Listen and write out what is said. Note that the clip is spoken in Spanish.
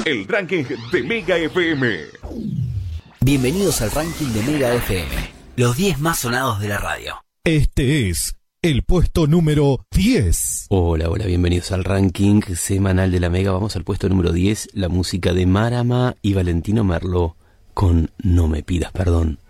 El ranking de Mega FM. Bienvenidos al ranking de Mega FM, los 10 más sonados de la radio. Este es el puesto número 10. Hola, bienvenidos al ranking semanal de la Mega. Vamos al puesto número 10, la música de Marama y Valentino Merlo con No me pidas perdón.